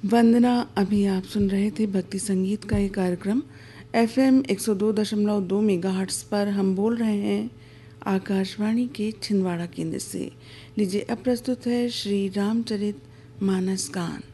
वंदना। अभी आप सुन रहे थे भक्ति संगीत का ये कार्यक्रम FM 102.2 मेगाहर्ट्ज़ पर। हम बोल रहे हैं आकाशवाणी के छिंदवाड़ा केंद्र से। लीजिए अब प्रस्तुत है श्री रामचरित मानस गान।